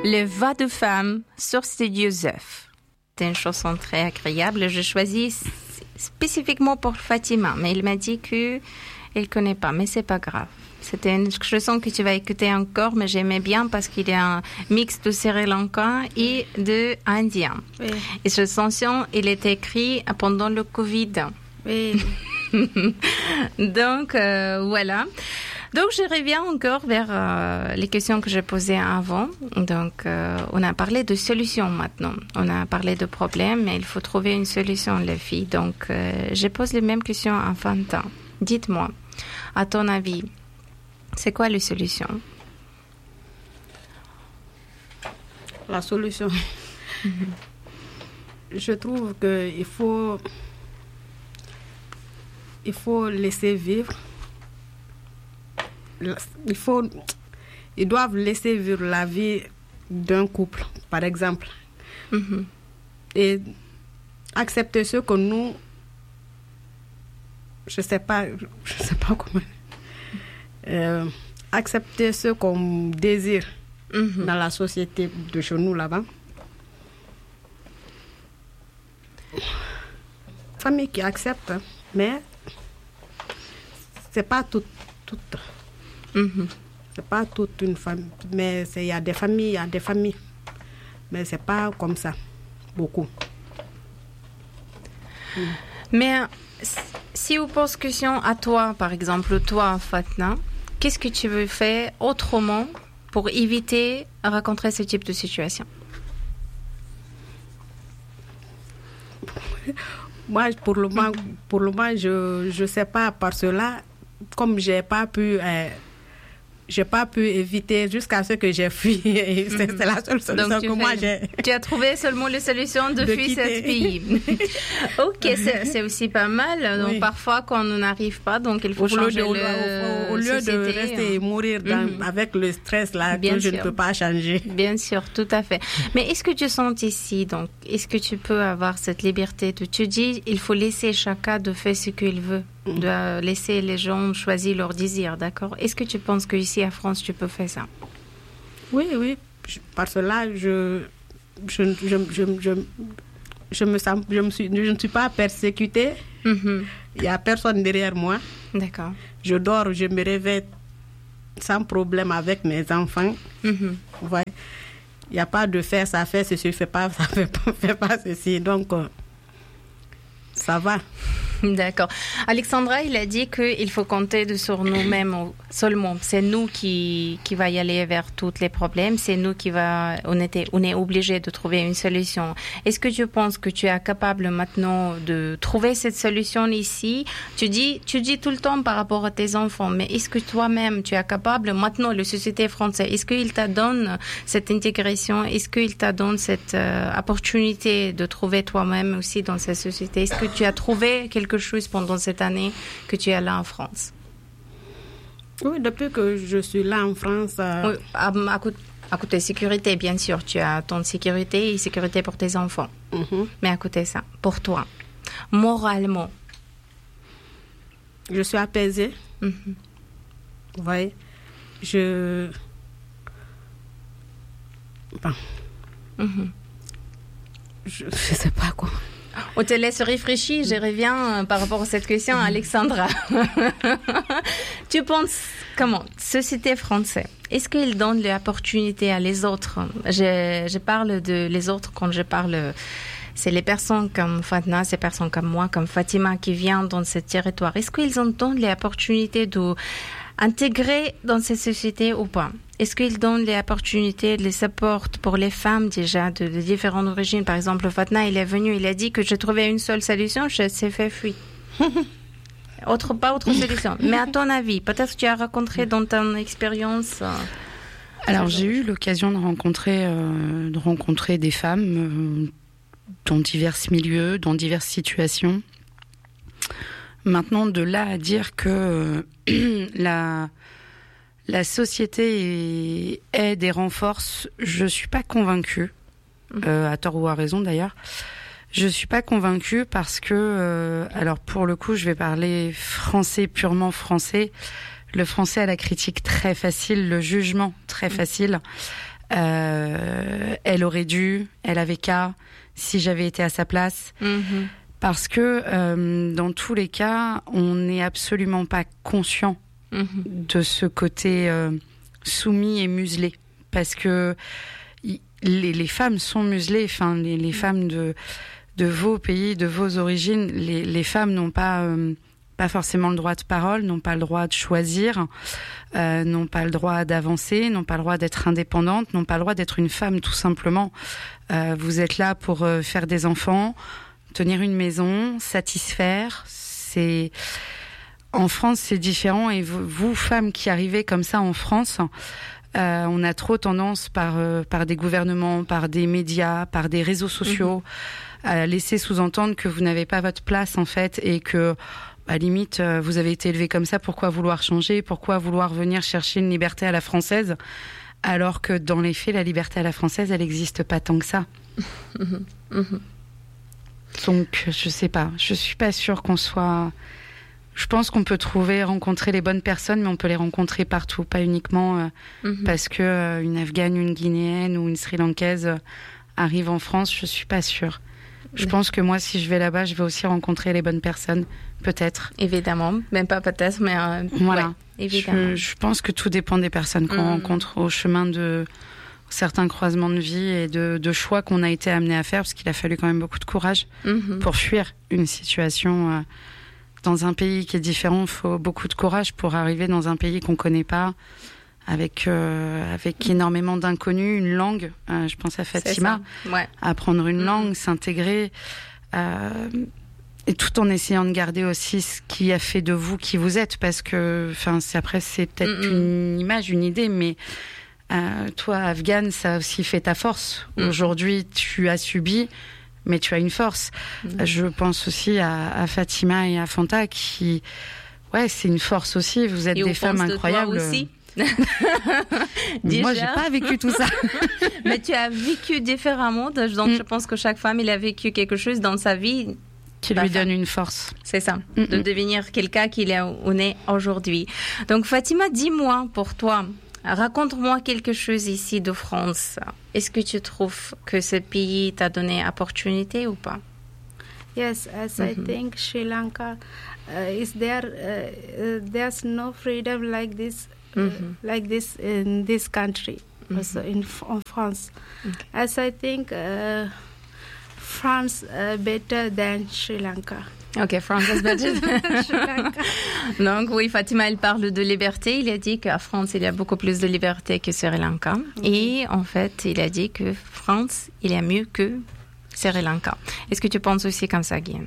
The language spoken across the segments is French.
Les voix de femmes sur Studio Zef. C'est une chanson très agréable. Je choisis spécifiquement pour Fatima, mais il m'a dit qu'il ne connaît pas, mais c'est pas grave. C'était une chanson que tu vas écouter encore, mais j'aimais bien parce qu'il y a un mix de Sri Lanka et de Indien. Oui. Et cette chanson, il est écrit pendant le Covid. Oui. Donc, voilà. Donc, je reviens encore vers les questions que j'ai posées avant. Donc, on a parlé de solutions maintenant. On a parlé de problèmes, mais il faut trouver une solution, les filles. Donc, je pose les mêmes questions à Fanta. Dites-moi, à ton avis, c'est quoi la solution? La solution, je trouve qu'il faut laisser vivre. Ils doivent laisser vivre la vie d'un couple, par exemple. Mhm. Et accepter ce que nous... Je sais pas comment... accepter ce qu'on désire dans la société de chez nous là-bas. Famille qui accepte, mais c'est pas toute. C'est pas toute une famille, mais il y a des familles, mais c'est pas comme ça, beaucoup. Mais si on pose question à toi, par exemple, toi, Fatna, qu'est-ce que tu veux faire autrement pour éviter de rencontrer ce type de situation? Moi, pour le moment, je sais pas, parce que là, comme j'ai pas pu éviter jusqu'à ce que j'ai fui. C'est la seule solution que moi j'ai. Tu as trouvé seulement la solution de fuir ce pays. Ok, c'est aussi pas mal. Donc, parfois, quand on n'arrive pas, donc il faut changer au lieu de rester et mourir avec le stress là, que je ne peux pas changer. Bien sûr, tout à fait. Mais est-ce que tu sens ici, donc, est-ce que tu peux avoir cette liberté de te dire, il faut laisser chacun de faire ce qu'il veut, de laisser les gens choisir leur désir, d'accord? Est-ce que tu penses qu'ici à France, tu peux faire ça? Oui, parce que là, je ne suis pas persécutée. Il n'y a personne derrière moi. D'accord. Je dors, je me réveille sans problème avec mes enfants. Ouais. Il n'y a pas de faire ça, fait ceci, fais pas ça, fais pas ceci. Donc, ça va. D'accord. Alexandra, il a dit qu'il faut compter sur nous-mêmes seulement. C'est nous qui va y aller vers tous les problèmes. C'est nous on est obligé de trouver une solution. Est-ce que tu penses que tu es capable maintenant de trouver cette solution ici? Tu dis tout le temps par rapport à tes enfants, mais est-ce que toi-même tu es capable maintenant, la société française, est-ce qu'il t'a donné cette intégration? Est-ce qu'il t'a donné cette opportunité de trouver toi-même aussi dans cette société? Est-ce que tu as trouvé quelque chose pendant cette année que tu es là en France? Oui, depuis que je suis là en France... Oui, à côté sécurité, bien sûr. Tu as ton sécurité et sécurité pour tes enfants. Mais à côté ça, pour toi, moralement? Je suis apaisée. Vous voyez, je sais pas quoi. On te laisse réfléchir, je reviens par rapport à cette question, Alexandra. Tu penses comment? Société française, est-ce qu'ils donnent l'opportunité à les autres? Je parle de les autres quand je parle... C'est les personnes comme Fatna, ces personnes comme moi, comme Fatima qui viennent dans ce territoire. Est-ce qu'ils ont donné l'opportunité d'intégrer dans cette société ou pas? Est-ce qu'ils donnent les opportunités, les supports pour les femmes déjà de différentes origines? Par exemple, Fatna, il est venu, il a dit que j'ai trouvé une seule solution, je s'est fait fuir. Pas autre solution. Mais à ton avis, peut-être que tu as rencontré dans ton expérience... Alors, j'ai eu l'occasion de rencontrer des femmes dans divers milieux, dans diverses situations. Maintenant, de là à dire que la société aide et renforce, je suis pas convaincue, à tort ou à raison d'ailleurs. Je suis pas convaincue parce que, alors pour le coup, je vais parler français, purement français. Le français a la critique très facile, le jugement très facile. Elle aurait dû, elle avait qu'à, si j'avais été à sa place. Parce que dans tous les cas, on n'est absolument pas conscient de ce côté soumis et muselé. Parce que les femmes sont muselées, enfin les femmes de vos pays, de vos origines, les femmes n'ont pas forcément le droit de parole, n'ont pas le droit de choisir, n'ont pas le droit d'avancer, n'ont pas le droit d'être indépendantes, n'ont pas le droit d'être une femme tout simplement. Vous êtes là pour faire des enfants, tenir une maison, satisfaire. En France, c'est différent. Et vous, femmes qui arrivez comme ça en France, on a trop tendance par des gouvernements, par des médias, par des réseaux sociaux, à laisser sous-entendre que vous n'avez pas votre place en fait et que à limite vous avez été élevé comme ça, pourquoi vouloir changer, pourquoi vouloir venir chercher une liberté à la française, alors que dans les faits la liberté à la française elle n'existe pas tant que ça. Donc je sais pas, je suis pas sûre qu'on soit... Je pense qu'on peut rencontrer les bonnes personnes, mais on peut les rencontrer partout, pas uniquement parce que une Afghane, une Guinéenne ou une Sri Lankaise arrive en France. Je suis pas sûre. Je pense que moi, si je vais là-bas, je vais aussi rencontrer les bonnes personnes, peut-être. Évidemment, même pas peut-être, mais voilà. Ouais, évidemment. Je pense que tout dépend des personnes qu'on rencontre au chemin de certains croisements de vie et de choix qu'on a été amené à faire, parce qu'il a fallu quand même beaucoup de courage pour fuir une situation. Dans un pays qui est différent, il faut beaucoup de courage pour arriver dans un pays qu'on ne connaît pas, avec énormément d'inconnus, une langue. Je pense à Fatima. Ouais. Apprendre une langue, s'intégrer, et tout en essayant de garder aussi ce qui a fait de vous qui vous êtes, parce que, après, c'est peut-être une image, une idée, mais toi, Afghane, ça a aussi fait ta force. Aujourd'hui, tu as subi, mais tu as une force. Je pense aussi à Fatima et à Fanta qui, c'est une force aussi. Vous êtes des femmes incroyables. De toi aussi. Moi, j'ai pas vécu tout ça. Mais tu as vécu différemment. Donc, je pense que chaque femme, elle a vécu quelque chose dans sa vie qui lui donne une force. C'est ça, de devenir quelqu'un qu'il est aujourd'hui. Donc, Fatima, dis-moi pour toi. Raconte-moi quelque chose ici de France. Est-ce que tu trouves que ce pays t'a donné opportunité ou pas? Yes, as I think Sri Lanka is there. There's no freedom like this in this country, also in France. Okay. As I think France better than Sri Lanka. Ok, France is better than Sri Lanka. Donc oui, Fatima, elle parle de liberté. Il a dit qu'à France, il y a beaucoup plus de liberté que Sri Lanka. Et en fait, il a dit que France, il y a mieux que Sri Lanka. Est-ce que tu penses aussi comme ça, Guillaume?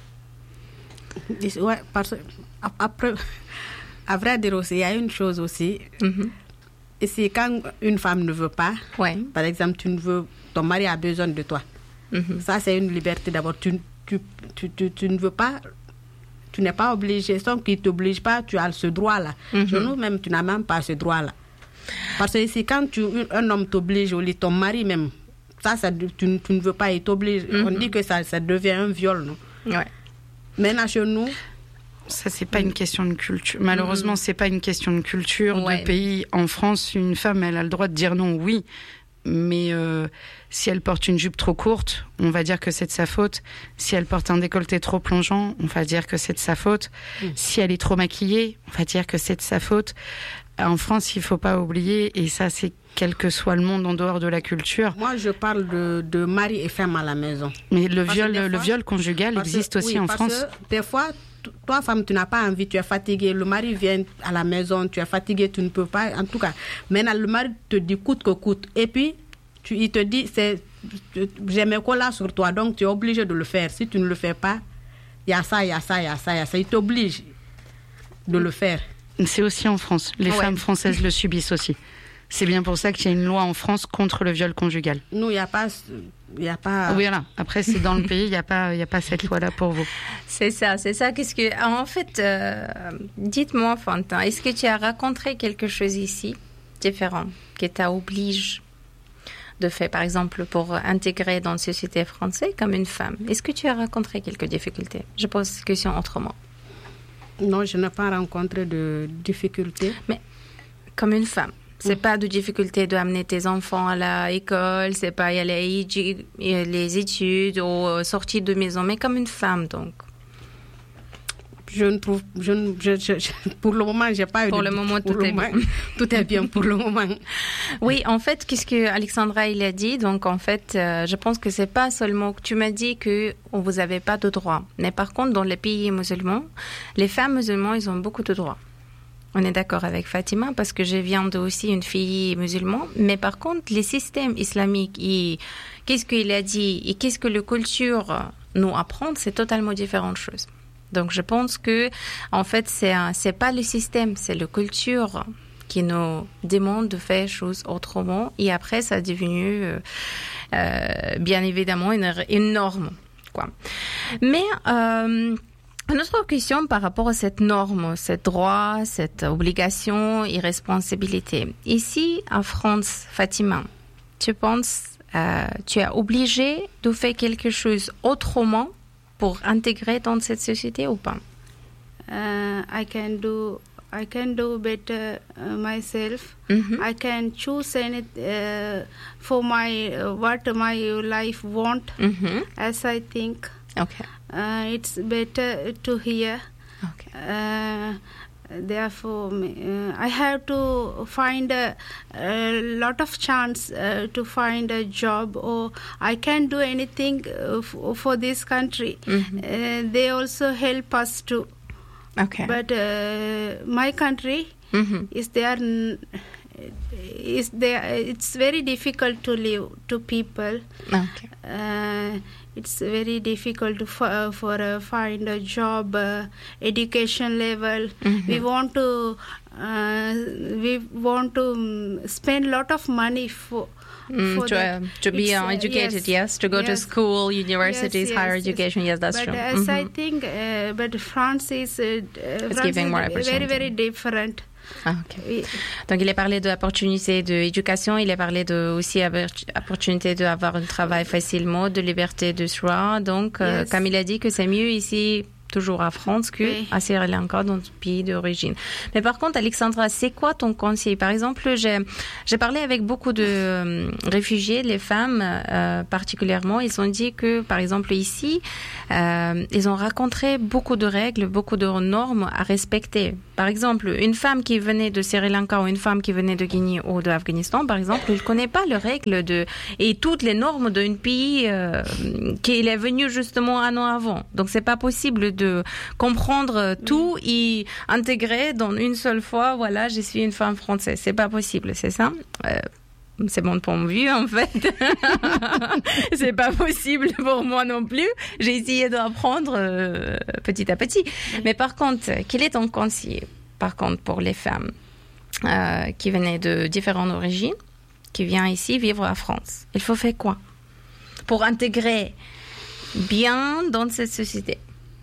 Ouais, parce que après, à vrai dire aussi, il y a une chose aussi. Et c'est quand une femme ne veut pas, par exemple, ton mari a besoin de toi. Ça, c'est une liberté d'abord. Tu ne veux pas, tu n'es pas obligé, sans qu'il ne t'oblige pas, tu as ce droit-là. Chez nous, même, tu n'as même pas ce droit-là. Parce que c'est quand un homme t'oblige, ou ton mari même, tu ne veux pas, il t'oblige. On dit que ça devient un viol, non? Ouais. Maintenant, chez nous... Ça, c'est pas une question de culture. Malheureusement, c'est pas une question de culture, de pays. En France, une femme, elle a le droit de dire non, oui. Mais si elle porte une jupe trop courte, on va dire que c'est de sa faute. Si elle porte un décolleté trop plongeant, on va dire que c'est de sa faute. Si elle est trop maquillée, on va dire que c'est de sa faute. En France, il faut pas oublier, et ça, c'est quel que soit le monde en dehors de la culture. Moi, je parle de mari et femme à la maison. Mais le viol conjugal existe aussi en France. Que des fois, toi, femme, tu n'as pas envie, tu es fatiguée, le mari vient à la maison, tu es fatiguée, tu ne peux pas, en tout cas. Maintenant, le mari te dit coûte que coûte. Et puis, il te dit, j'ai mes collats sur toi, donc tu es obligé de le faire. Si tu ne le fais pas, il y a ça, il y a ça, il y a ça, il y a ça. Il t'oblige de le faire. C'est aussi en France. Les femmes françaises le subissent aussi. C'est bien pour ça qu'il y a une loi en France contre le viol conjugal. Nous, il n'y a pas... Oui, voilà. Après, c'est dans le pays, il n'y a pas cette loi-là pour vous. C'est ça. Qu'est-ce que... En fait, dites-moi, Fanta, est-ce que tu as rencontré quelque chose ici, différent, qui t'oblige de faire, par exemple, pour intégrer dans la société française comme une femme? Est-ce que tu as rencontré quelques difficultés? Je pose cette question autrement. Non, je n'ai pas rencontré de difficultés. Mais comme une femme, C'est pas de difficulté d'amener tes enfants à l'école, c'est pas y aller les études ou sortir de maison, mais comme une femme, donc. Je ne trouve, pour le moment, j'ai pas eu. Pour le moment, tout est bien. Tout est bien pour le moment. Oui, en fait, qu'est-ce que Alexandra il a dit? Donc, en fait, je pense que c'est pas seulement que tu m'as dit que vous avez pas de droits, mais par contre, dans les pays musulmans, les femmes musulmanes, ils ont beaucoup de droits. On est d'accord avec Fatima parce que je viens aussi une fille musulmane, mais par contre, les systèmes islamiques, qu'est-ce qu'il a dit et qu'est-ce que la culture nous apprend, c'est totalement différentes choses. Donc, je pense que, en fait, c'est pas le système, c'est la culture qui nous demande de faire les choses autrement. Et après, ça est devenu, bien évidemment, une norme, quoi. Mais, une autre question par rapport à cette norme, ce droit, cette obligation et responsabilité. Ici, en France, Fatima, tu penses, tu es obligé de faire quelque chose autrement pour intégrer dans cette société ou pas? I can do better myself. I can choose for what my life want as I think. Okay. It's better to hear. Okay. Therefore, I have to find a lot of chance to find a job, or I can do anything for this country. They also help us too. Okay. But my country is there. It's very difficult to live to people. Okay. It's very difficult to find a job, education level. We want to spend a lot of money to be educated, yes, to go to school, universities, higher education, yes, that's true. But as I think, but France is giving more very, very different. Ah, okay. Donc, il a parlé de l'opportunité d'éducation, il a parlé de aussi opportunité d'avoir un travail facilement, de liberté de choix. Donc, comme il a dit que c'est mieux ici, toujours en France, qu'à Sri Lanka, dans ton pays d'origine. Mais par contre, Alexandra, c'est quoi ton conseil? Par exemple, j'ai parlé avec beaucoup de réfugiés, les femmes particulièrement. Ils ont dit que, par exemple, ici, ils ont rencontré beaucoup de règles, beaucoup de normes à respecter. Par exemple, une femme qui venait de Sri Lanka ou une femme qui venait de Guinée ou de Afghanistan, par exemple, elle ne connaît pas les règles et toutes les normes d'un pays qu'il est venu justement un an avant. Donc, c'est pas possible de comprendre tout et intégrer dans une seule fois, voilà, je suis une femme française. C'est pas possible, c'est ça? C'est mon point de vue, en fait. C'est pas possible pour moi non plus. J'ai essayé d'apprendre petit à petit. Mais par contre, quel est ton conseil, par contre, pour les femmes qui venaient de différentes origines, qui viennent ici vivre en France? Il faut faire quoi pour intégrer bien dans cette société?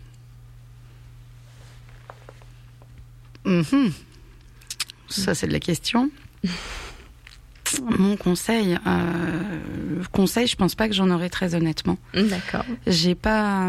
Ça, c'est de la question. Mon conseil, je pense pas que j'en aurai très honnêtement. D'accord. J'ai pas.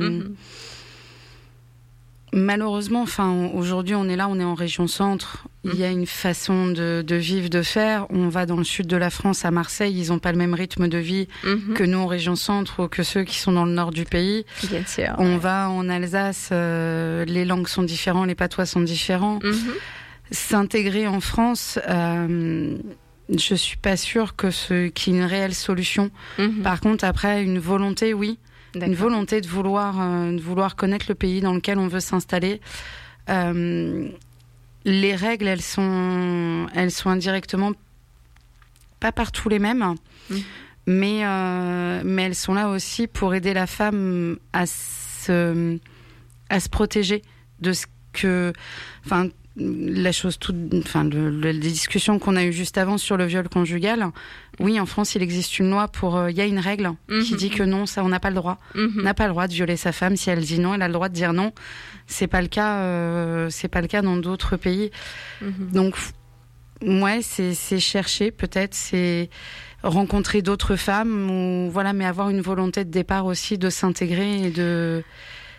Malheureusement, enfin, aujourd'hui, on est là, on est en région centre. Il y a une façon de vivre, de faire. On va dans le sud de la France, à Marseille, ils ont pas le même rythme de vie que nous en région centre ou que ceux qui sont dans le nord du pays. Bien sûr. On va en Alsace, les langues sont différentes, les patois sont différents. S'intégrer en France, je suis pas sûre qu'il y ait une réelle solution. Par contre, après, une volonté, oui. D'accord. Une volonté de vouloir connaître le pays dans lequel on veut s'installer. Les règles, elles sont indirectement pas partout les mêmes, mais elles sont là aussi pour aider la femme à se protéger de ce que, enfin, la les discussions qu'on a eues juste avant sur le viol conjugal. Oui, en France, il existe une loi il y a une règle qui dit que non, ça, on n'a pas le droit. On n'a pas le droit de violer sa femme. Si elle dit non, elle a le droit de dire non. C'est pas le cas dans d'autres pays. Donc, ouais, c'est chercher, peut-être, c'est rencontrer d'autres femmes ou, voilà, mais avoir une volonté de départ aussi de s'intégrer et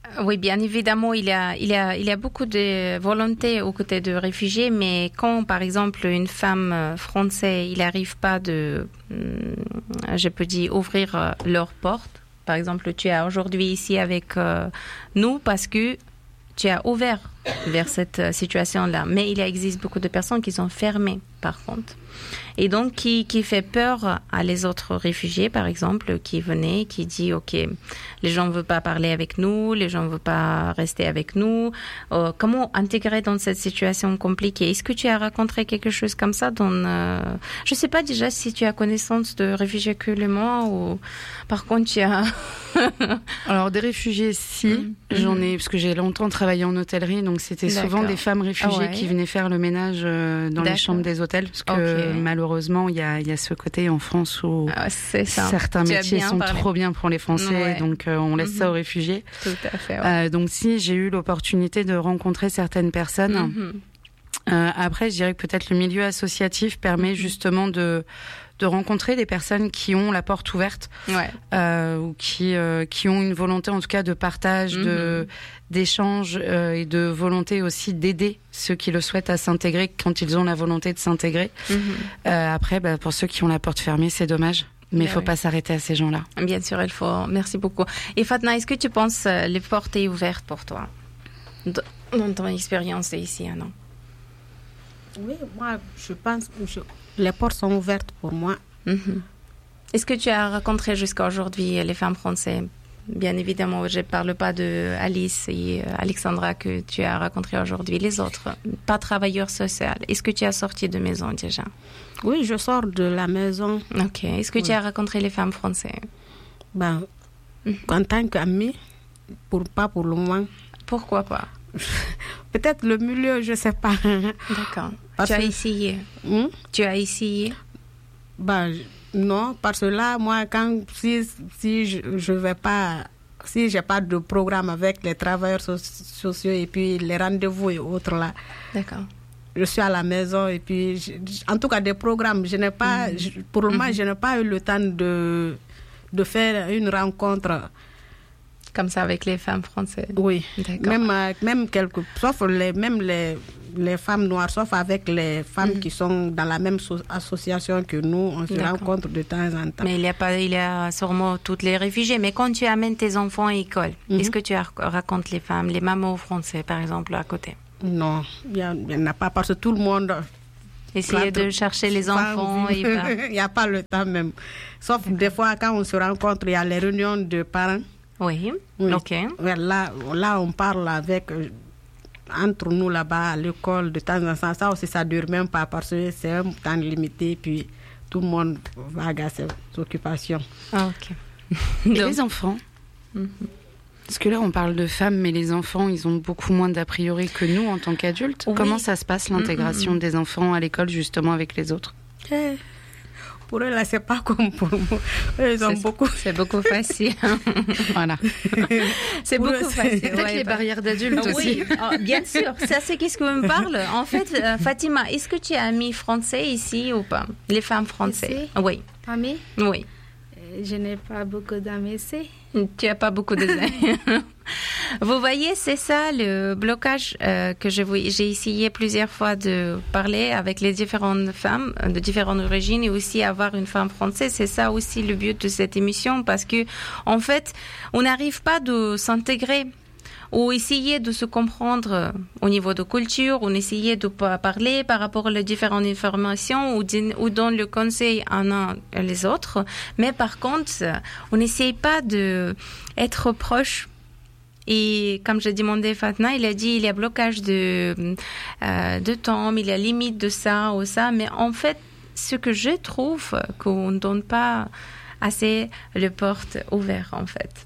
Oui, bien évidemment, il y a beaucoup de volonté aux côtés de réfugiés, mais quand, par exemple, une femme française, il n'arrive pas je peux dire, ouvrir leurs portes. Par exemple, tu es aujourd'hui ici avec nous parce que tu as ouvert vers cette situation-là. Mais il existe beaucoup de personnes qui sont fermées, par contre. Et donc, qui fait peur à les autres réfugiés, par exemple, qui venaient, qui dit, OK, les gens ne veulent pas parler avec nous, les gens ne veulent pas rester avec nous. Comment intégrer dans cette situation compliquée? Est-ce que tu as rencontré quelque chose comme ça je ne sais pas déjà si tu as connaissance de réfugiés que le moi ou par contre tu as... Alors, des réfugiés, si. J'en ai, parce que j'ai longtemps travaillé en hôtellerie, donc c'était souvent des femmes réfugiées qui venaient faire le ménage dans les chambres des hôtels, parce que malheureusement, il y a ce côté en France où certains métiers sont trop bien pour les Français, donc on laisse ça aux réfugiés. Tout à fait. Donc si j'ai eu l'opportunité de rencontrer certaines personnes, après je dirais que peut-être le milieu associatif permet justement de rencontrer des personnes qui ont la porte ouverte, ou qui ont une volonté en tout cas de partage, d'échange et de volonté aussi d'aider ceux qui le souhaitent à s'intégrer quand ils ont la volonté de s'intégrer. Après, pour ceux qui ont la porte fermée, c'est dommage. Mais il ne faut pas s'arrêter à ces gens-là. Bien sûr, il faut. Merci beaucoup. Et Fatna, est-ce que tu penses que les portes sont ouvertes pour toi dans ton expérience ici, non? Oui, moi, je pense que les portes sont ouvertes pour moi. Est-ce que tu as rencontré jusqu'à aujourd'hui les femmes françaises? Bien évidemment, je ne parle pas de Alice et Alexandra que tu as rencontrées aujourd'hui. Les autres, pas travailleurs sociaux. Est-ce que tu as sorti de maison déjà? Oui, je sors de la maison. Ok. Est-ce que tu as rencontré les femmes françaises? En tant qu'amie, pas pour le moment. Pourquoi pas? Peut-être le milieu, je ne sais pas. D'accord. Tu as essayé? Tu as essayé? Non, parce que là, moi, si je vais pas, si j'ai pas de programme avec les travailleurs sociaux et puis les rendez-vous et autres là. D'accord. Je suis à la maison et puis, en tout cas, des programmes, je n'ai pas, pour le moment, je n'ai pas eu le temps de faire une rencontre. Comme ça avec les femmes françaises. Oui. D'accord. Même sauf les femmes noires, sauf avec les femmes qui sont dans la même association que nous, on se rencontre de temps en temps. Mais il y a sûrement toutes les réfugiés. Mais quand tu amènes tes enfants à l'école, est-ce que tu racontes les femmes, les mamans français, par exemple, à côté? Non, il n'y en a pas, parce que tout le monde... Essayer de chercher les enfants. Il n'y a pas le temps même. Sauf des fois, quand on se rencontre, il y a les réunions de parents. Oui. Ok. Là, on parle avec... entre nous là-bas à l'école de temps en temps, ça aussi ça dure même pas parce que c'est un temps limité puis tout le monde va à ses occupations. Ok. Et les enfants? Parce que là on parle de femmes, mais les enfants ils ont beaucoup moins d'a priori que nous en tant qu'adultes. Oui. Comment ça se passe l'intégration des enfants à l'école justement avec les autres? Pour eux, là, c'est pas comme pour moi. Ils ont c'est beaucoup facile. Voilà. C'est beaucoup facile. Peut-être les barrières d'adultes aussi. Oui, bien sûr. Ça, c'est qu'est-ce que me parle. En fait, Fatima, est-ce que tu as amis français ici ou pas? Les femmes françaises. Oui. Amis? Oui. Je n'ai pas beaucoup d'amis ici. Tu n'as pas beaucoup d'amis. Vous voyez, c'est ça le blocage que j'ai essayé plusieurs fois de parler avec les différentes femmes de différentes origines et aussi avoir une femme française. C'est ça aussi le but de cette émission parce que, en fait, on n'arrive pas de s'intégrer ou essayer de se comprendre au niveau de culture, on essayait de parler par rapport aux différentes informations ou donne le conseil en un les autres. Mais par contre, on n'essaye pas d'être proche. Et comme j'ai demandé Fatna, il a dit il y a blocage de temps, il y a limite de ça ou ça. Mais en fait, ce que je trouve qu'on ne donne pas assez les portes ouvertes en fait.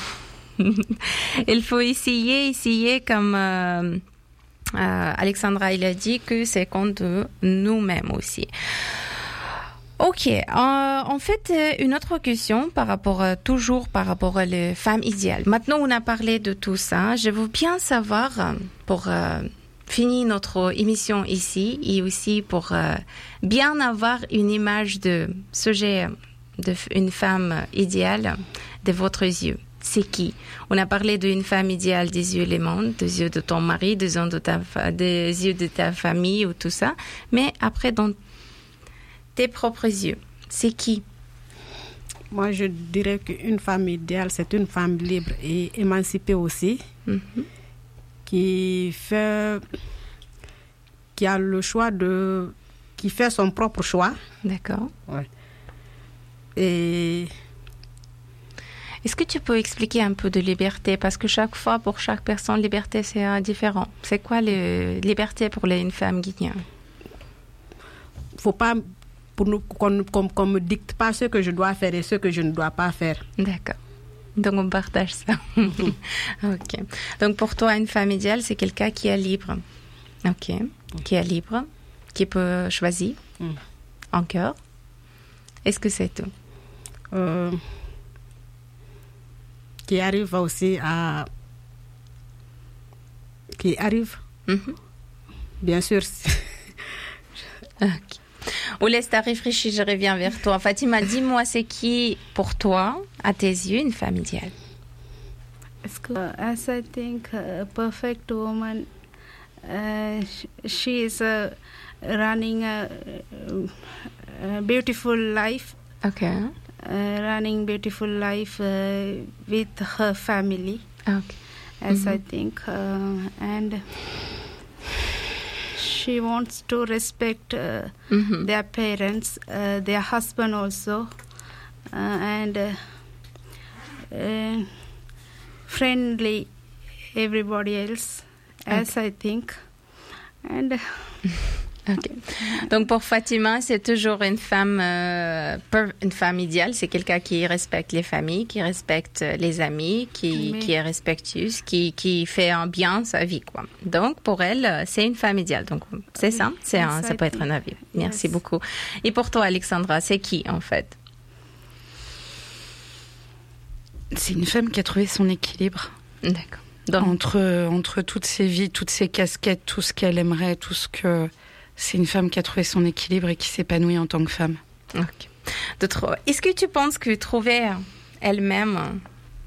Il faut essayer comme Alexandra il a dit que c'est contre nous-mêmes aussi. Ok, en fait, une autre question toujours par rapport aux femmes idéales. Maintenant, on a parlé de tout ça. Je veux bien savoir, pour finir notre émission ici, et aussi pour bien avoir une image de sujet d'une femme idéale de votre yeux. c'est qui? On a parlé d'une femme idéale des yeux les mondes, des yeux de ton mari, des yeux de ta famille ou tout ça. Mais après, dans tes propres yeux, c'est qui? Moi, je dirais qu'une femme idéale, c'est une femme libre et émancipée aussi, qui a le choix qui fait son propre choix. D'accord. Ouais. Et est-ce que tu peux expliquer un peu de liberté? Parce que chaque fois, pour chaque personne, liberté, c'est différent. C'est quoi la liberté pour une femme guinéenne? Faut pas qu'on me dicte pas ce que je dois faire et ce que je ne dois pas faire. D'accord. Donc, on partage ça. OK. Donc, pour toi, une femme idéale, c'est quelqu'un qui est libre. OK. Qui est libre, qui peut choisir en cœur. Est-ce que c'est tout? Qui arrive aussi bien sûr. OK. On laisse ta réfléchir, je reviens vers toi. Fatima, dis-moi, c'est qui pour toi, à tes yeux, une femme idéale? As I think a perfect woman, she is running a beautiful life. Okay. Running beautiful life with her family. Okay. As I think, and she wants to respect their parents, their husband also, and friendly everybody else, as I think. And OK. Donc pour Fatima, c'est toujours une femme idéale. C'est quelqu'un qui respecte les familles, qui respecte les amis, qui est respectueuse, qui fait un bien sa vie, quoi. Donc pour elle, c'est une femme idéale. Donc c'est ça, ça peut être un avis. Merci beaucoup. Et pour toi, Alexandra, c'est qui en fait? C'est une femme qui a trouvé son équilibre. D'accord. Donc, entre toutes ses vies, toutes ses casquettes, tout ce qu'elle aimerait, tout ce que... C'est une femme qui a trouvé son équilibre et qui s'épanouit en tant que femme. Ok. Est-ce que tu penses que trouver elle-même,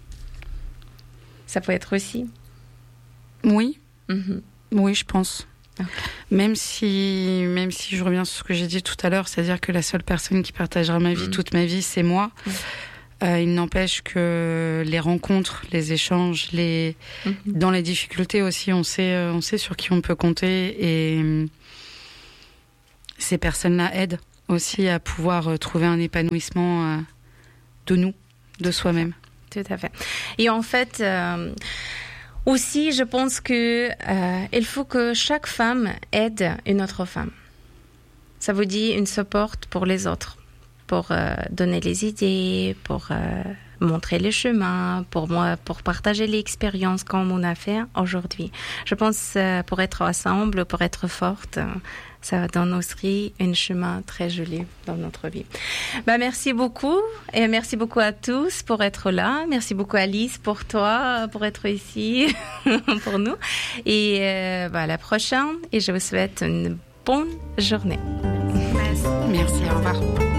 ça peut être aussi? Oui. Oui, je pense. Okay. Même si je reviens sur ce que j'ai dit tout à l'heure, c'est-à-dire que la seule personne qui partagera ma vie, toute ma vie, c'est moi. Il n'empêche que les rencontres, les échanges, dans les difficultés aussi, on sait sur qui on peut compter et ces personnes-là aident aussi à pouvoir trouver un épanouissement de nous, de soi-même. Tout à fait. Et en fait, aussi, je pense que il faut que chaque femme aide une autre femme. Ça vous dit une support pour les autres, pour donner les idées, pour montrer le chemin, pour partager l'expérience comme on a fait aujourd'hui. Je pense pour être ensemble, pour être forte, ça donne aussi un chemin très joli dans notre vie. Merci beaucoup et merci beaucoup à tous pour être là. Merci beaucoup Alice pour toi, pour être ici pour nous. Et à la prochaine et je vous souhaite une bonne journée. Merci, au revoir.